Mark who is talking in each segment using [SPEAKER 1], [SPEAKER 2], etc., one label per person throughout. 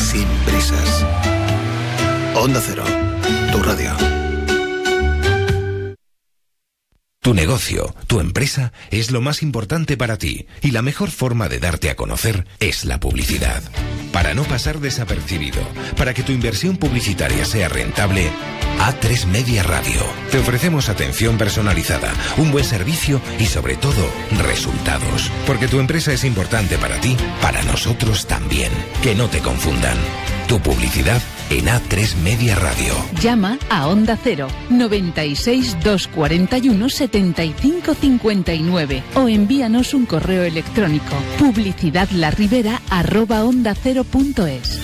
[SPEAKER 1] sin prisas. Onda Cero, tu radio.
[SPEAKER 2] Tu negocio, tu empresa, es lo más importante para ti y la mejor forma de darte a conocer es la publicidad. Para no pasar desapercibido, para que tu inversión publicitaria sea rentable, A3 Media Radio. Te ofrecemos atención personalizada, un buen servicio y sobre todo, resultados. Porque tu empresa es importante para ti, para nosotros también. Que no te confundan. Tu publicidad en A3 Media Radio.
[SPEAKER 3] Llama a Onda Cero 96 241 75 59 o envíanos un correo electrónico publicidadlaribera@ondacero.es.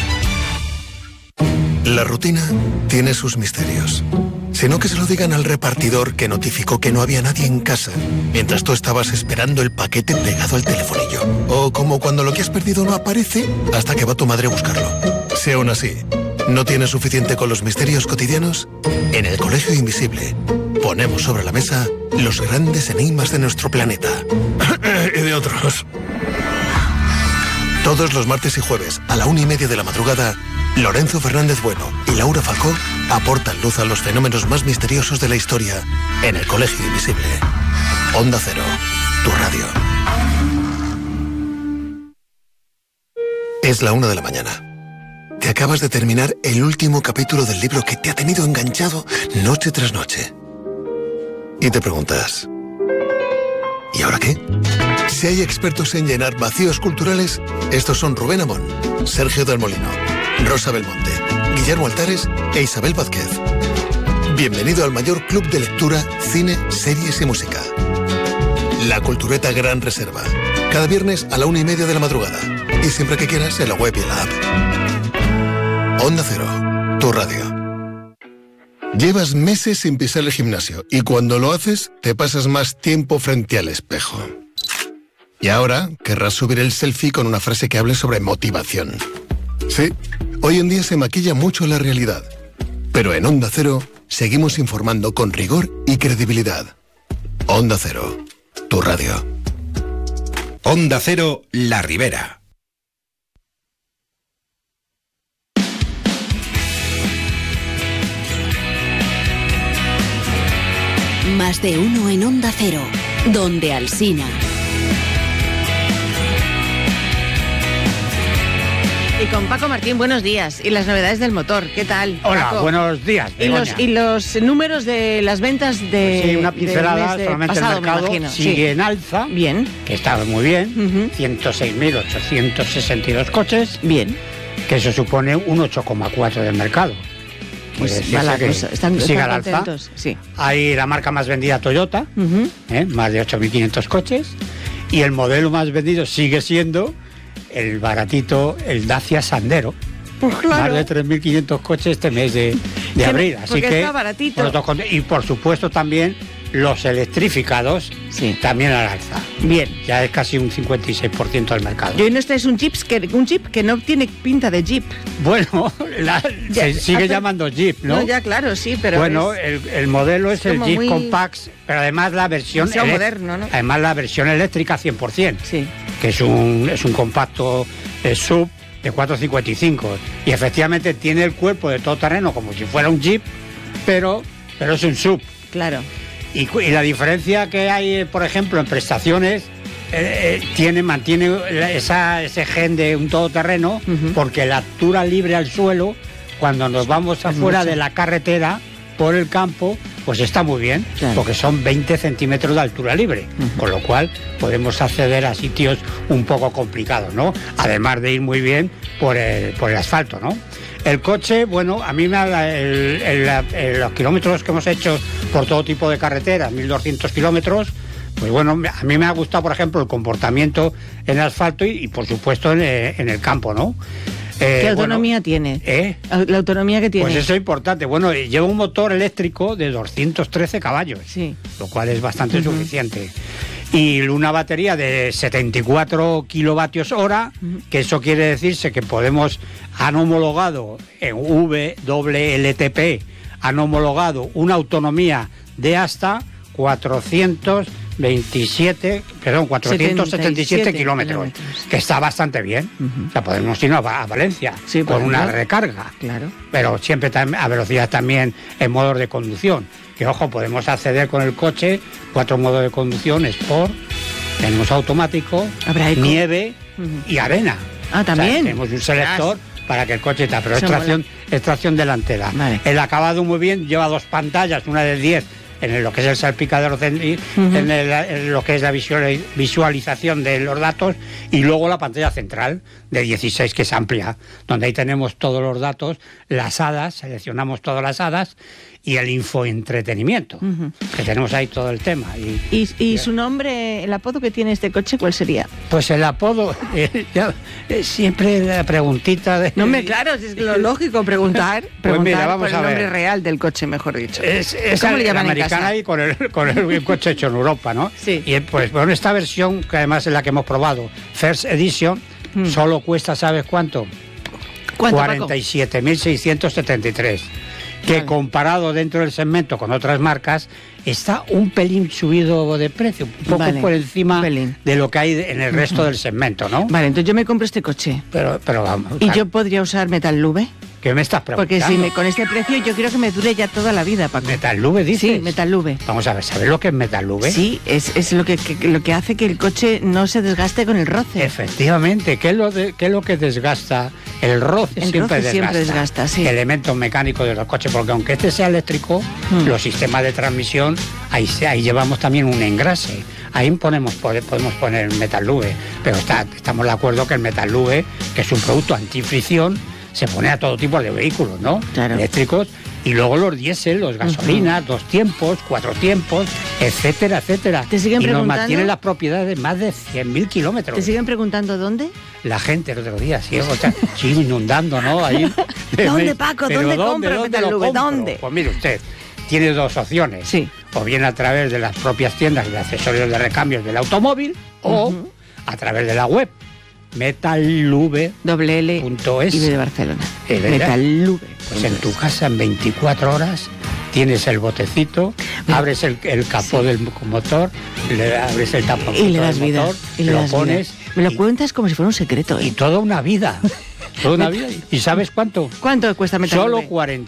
[SPEAKER 1] La rutina tiene sus misterios. Si no, que se lo digan al repartidor que notificó que no había nadie en casa mientras tú estabas esperando el paquete pegado al telefonillo. O como cuando lo que has perdido no aparece hasta que va tu madre a buscarlo. Si aún así no tienes suficiente con los misterios cotidianos, en el Colegio Invisible ponemos sobre la mesa los grandes enigmas de nuestro planeta. Y de otros. Todos los martes y jueves a la 1:30 de la madrugada, Lorenzo Fernández Bueno y Laura Falcó aportan luz a los fenómenos más misteriosos de la historia en el Colegio Invisible. Onda Cero, tu radio. Es la 1 de la mañana. Te acabas de terminar el último capítulo del libro que te ha tenido enganchado noche tras noche. Y te preguntas, ¿y ahora qué? Si hay expertos en llenar vacíos culturales, estos son Rubén Amón, Sergio del Molino, Rosa Belmonte, Guillermo Altares e Isabel Vázquez. Bienvenido al mayor club de lectura, cine, series y música. La Cultureta Gran Reserva. Cada viernes a la 1:30 de la madrugada. Y siempre que quieras en la web y en la app. Onda Cero, tu radio. Llevas meses sin pisar el gimnasio y cuando lo haces te pasas más tiempo frente al espejo. Y ahora querrás subir el selfie con una frase que hable sobre motivación. Sí, hoy en día se maquilla mucho la realidad. Pero en Onda Cero seguimos informando con rigor y credibilidad. Onda Cero, tu radio.
[SPEAKER 2] Onda Cero, La Ribera.
[SPEAKER 4] Más de uno en Onda Cero, donde Alsina.
[SPEAKER 5] Y con Paco Martín, buenos días. Y las novedades del motor, ¿qué tal?
[SPEAKER 6] Hola,
[SPEAKER 5] Paco?
[SPEAKER 6] buenos días.
[SPEAKER 5] Y los números de las ventas de.
[SPEAKER 6] Pues sí, una pincelada, solamente
[SPEAKER 5] pasado,
[SPEAKER 6] el mercado sigue en alza.
[SPEAKER 5] Bien.
[SPEAKER 6] Que está muy bien. 106.862 coches.
[SPEAKER 5] Bien.
[SPEAKER 6] Que eso supone un 8,4 del mercado.
[SPEAKER 5] Pues mala cosa. Están
[SPEAKER 6] siga al alza.
[SPEAKER 5] Sí.
[SPEAKER 6] Hay la marca más vendida, Toyota, más de 8.500 coches. Y el modelo más vendido sigue siendo el baratito, el Dacia Sandero.
[SPEAKER 5] Pues claro.
[SPEAKER 6] Más de 3.500 coches este mes de abril. Así que
[SPEAKER 5] está baratito.
[SPEAKER 6] Y por supuesto también los electrificados, también al alza.
[SPEAKER 5] Bien.
[SPEAKER 6] Ya es casi un 56% del mercado.
[SPEAKER 5] Y hoy no es un Jeep que no tiene pinta de Jeep.
[SPEAKER 6] Bueno, se sigue llamando Jeep, ¿no?
[SPEAKER 5] No, ya claro, sí, pero
[SPEAKER 6] bueno, el modelo es el Jeep Compact, pero además la versión
[SPEAKER 5] moderno, ¿no?
[SPEAKER 6] Además la versión eléctrica 100%.
[SPEAKER 5] Sí.
[SPEAKER 6] Que es un compacto sub de 4,55 y efectivamente tiene el cuerpo de todoterreno como si fuera un Jeep, pero es un sub.
[SPEAKER 5] Claro.
[SPEAKER 6] Y la diferencia que hay, por ejemplo, en prestaciones, mantiene ese gen de un todoterreno, porque la altura libre al suelo, cuando nos vamos afuera de la carretera, por el campo, pues está muy bien, claro, porque son 20 centímetros de altura libre, con lo cual podemos acceder a sitios un poco complicados, ¿no? Además de ir muy bien por el asfalto, ¿no? El coche, bueno, a mí los kilómetros que hemos hecho por todo tipo de carreteras, 1.200 kilómetros, pues bueno, a mí me ha gustado, por ejemplo, el comportamiento en el asfalto y por supuesto, en el campo, ¿no?
[SPEAKER 5] ¿Qué autonomía tiene? La autonomía que tiene.
[SPEAKER 6] Pues eso es importante. Bueno, lleva un motor eléctrico de 213 caballos, lo cual es bastante suficiente. Y una batería de 74 kilovatios hora, que eso quiere decirse que han homologado en WLTP, han homologado una autonomía de hasta 400 477 kilómetros, que está bastante bien. O sea, podemos irnos a Valencia con una recarga.
[SPEAKER 5] Claro.
[SPEAKER 6] Pero siempre a velocidad también en modos de conducción. Que ojo, podemos acceder con el coche, 4 modos de conducción, Sport, tenemos automático, nieve y arena.
[SPEAKER 5] Ah, también.
[SPEAKER 6] O sea, tenemos un selector para que el coche está, pero es tracción delantera.
[SPEAKER 5] Vale.
[SPEAKER 6] El acabado muy bien, lleva 2 pantallas, una de 10 en lo que es el salpicadero, en lo que es la visualización de los datos, y luego la pantalla central de 16, que es amplia, donde ahí tenemos todos los datos, las hadas, seleccionamos todas las hadas, y el infoentretenimiento, que tenemos ahí todo el tema.
[SPEAKER 5] ¿Y su nombre, el apodo que tiene este coche, cuál sería?
[SPEAKER 6] Pues el apodo, siempre la preguntita de...
[SPEAKER 5] No, claro, es lo lógico preguntar
[SPEAKER 6] pues mira,
[SPEAKER 5] por el nombre
[SPEAKER 6] ver.
[SPEAKER 5] real del coche, mejor dicho.
[SPEAKER 6] Es
[SPEAKER 5] ¿Cómo le llaman
[SPEAKER 6] americana
[SPEAKER 5] en casa?
[SPEAKER 6] y con el coche hecho en Europa, ¿no?
[SPEAKER 5] Sí.
[SPEAKER 6] Y pues bueno, esta versión, que además es la que hemos probado, First Edition, solo cuesta, ¿sabes cuánto?
[SPEAKER 5] ¿Cuánto,
[SPEAKER 6] 47.673. Que comparado dentro del segmento con otras marcas, está un pelín subido de precio, un poco por encima de lo que hay en el resto del segmento, ¿no?
[SPEAKER 5] Vale, entonces yo me compro este coche.
[SPEAKER 6] Pero vamos.
[SPEAKER 5] ¿Y yo podría usar Metal-Lube?
[SPEAKER 6] ¿Qué me estás preguntando?
[SPEAKER 5] Porque con este precio yo quiero que me dure ya toda la vida, Paco.
[SPEAKER 6] ¿Metal-Lube dices?
[SPEAKER 5] Sí, Metal-Lube.
[SPEAKER 6] Vamos a ver, ¿sabes lo que es Metal-Lube?
[SPEAKER 5] Sí, es lo que hace que el coche no se desgaste con el roce.
[SPEAKER 6] Efectivamente, ¿qué es lo que desgasta? El roce siempre
[SPEAKER 5] desgasta, sí.
[SPEAKER 6] Elementos mecánicos de los coches, porque aunque este sea eléctrico, los sistemas de transmisión, ahí llevamos también un engrase. Ahí podemos poner Metal-Lube, pero estamos de acuerdo que el Metal-Lube, que es un producto antifricción, se pone a todo tipo de vehículos, ¿no?
[SPEAKER 5] Claro.
[SPEAKER 6] Eléctricos, y luego los diésel, los gasolinas, 2 tiempos, 4 tiempos, etcétera, etcétera.
[SPEAKER 5] ¿Te siguen preguntando?
[SPEAKER 6] Y nos mantienen las propiedades de más de 100.000 kilómetros.
[SPEAKER 5] ¿Te siguen preguntando dónde?
[SPEAKER 6] La gente el otro día, sí, sigue inundando, ¿no? Ahí,
[SPEAKER 5] ¿Dónde, Paco? ¿Dónde compro Metal-Lube? ¿Dónde?
[SPEAKER 6] Pues mire usted, tiene 2 opciones.
[SPEAKER 5] Sí.
[SPEAKER 6] O bien a través de las propias tiendas de accesorios de recambios del automóvil, o a través de la web. Metal-Lube.es
[SPEAKER 5] y de Barcelona.
[SPEAKER 6] Metal-Lube. Pues en tu casa en 24 horas tienes el botecito, abres el capó del motor, le abres el taponcito
[SPEAKER 5] y le das
[SPEAKER 6] del motor, lo pones.
[SPEAKER 5] Me lo cuentas como si fuera un secreto.
[SPEAKER 6] Y toda una vida. Toda una vida. ¿Y sabes cuánto?
[SPEAKER 5] ¿Cuánto cuesta Metal-Lube?
[SPEAKER 6] Solo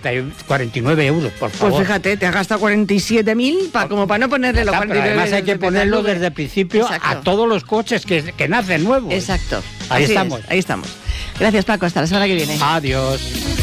[SPEAKER 6] 49 euros, por favor.
[SPEAKER 5] Pues fíjate, te has gastado 47.000 como para no ponerle los 49.
[SPEAKER 6] Además hay que ponerlo desde el principio. Exacto. A todos los coches que nacen nuevos.
[SPEAKER 5] Exacto.
[SPEAKER 6] Ahí estamos.
[SPEAKER 5] Ahí estamos. Gracias, Paco. Hasta la semana que viene.
[SPEAKER 6] Adiós.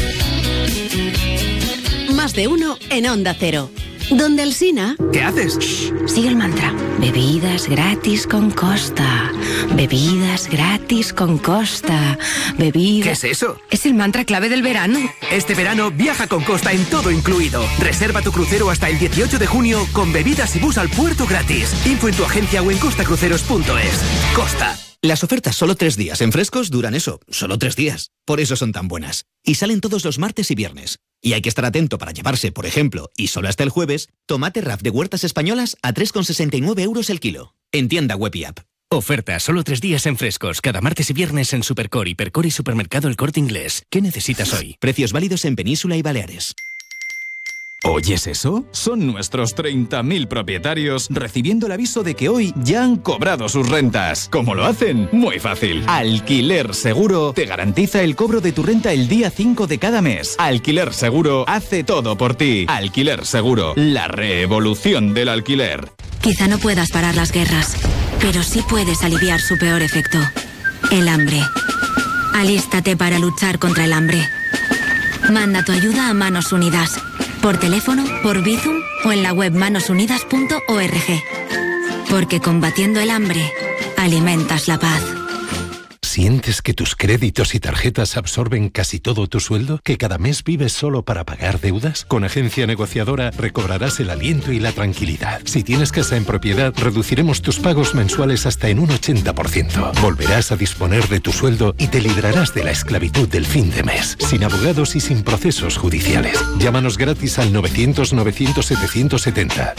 [SPEAKER 4] Más de uno en Onda Cero. Donde Alsina.
[SPEAKER 7] ¿Qué haces?
[SPEAKER 4] Shh, sigue el mantra. Bebidas gratis con Costa. Bebidas gratis con Costa. Bebidas...
[SPEAKER 7] ¿Qué es eso?
[SPEAKER 4] Es el mantra clave del verano.
[SPEAKER 7] Este verano viaja con Costa en todo incluido. Reserva tu crucero hasta el 18 de junio con bebidas y bus al puerto gratis. Info en tu agencia o en costacruceros.es. Costa.
[SPEAKER 8] Las ofertas solo 3 días en Frescos duran eso, solo 3 días. Por eso son tan buenas. Y salen todos los martes y viernes. Y hay que estar atento para llevarse, por ejemplo, y solo hasta el jueves, tomate RAF de Huertas Españolas a 3,69 € el kilo. En tienda web y app.
[SPEAKER 9] Oferta solo 3 días en Frescos, cada martes y viernes en Supercor, Hipercor y Supermercado El Corte Inglés. ¿Qué necesitas hoy?
[SPEAKER 8] Precios válidos en Península y Baleares.
[SPEAKER 10] ¿Oyes eso? Son nuestros 30.000 propietarios recibiendo el aviso de que hoy ya han cobrado sus rentas. ¿Cómo lo hacen? Muy fácil. Alquiler Seguro te garantiza el cobro de tu renta el día 5 de cada mes. Alquiler Seguro hace todo por ti. Alquiler Seguro, la revolución del alquiler.
[SPEAKER 4] Quizá no puedas parar las guerras, pero sí puedes aliviar su peor efecto. El hambre. Alístate para luchar contra el hambre. Manda tu ayuda a Manos Unidas. Por teléfono, por Bizum o en la web manosunidas.org. Porque combatiendo el hambre, alimentas la paz.
[SPEAKER 11] ¿Sientes que tus créditos y tarjetas absorben casi todo tu sueldo? ¿Que cada mes vives solo para pagar deudas? Con Agencia Negociadora recobrarás el aliento y la tranquilidad. Si tienes casa en propiedad, reduciremos tus pagos mensuales hasta en un 80%. Volverás a disponer de tu sueldo y te librarás de la esclavitud del fin de mes, sin abogados y sin procesos judiciales. Llámanos gratis al 900-900-770,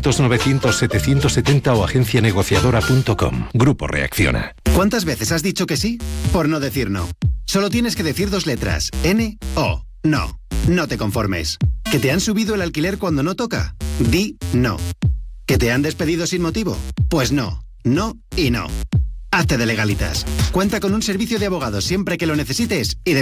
[SPEAKER 11] 900-900-770 o agencianegociadora.com. Grupo Reacciona.
[SPEAKER 12] ¿Cuántas veces has dicho que sí? Por no decir no. Solo tienes que decir 2 letras. N-O. No. No te conformes. ¿Que te han subido el alquiler cuando no toca? Di no. ¿Que te han despedido sin motivo? Pues no, no y no. Hazte de Legalitas. Cuenta con un servicio de abogados siempre que lo necesites y de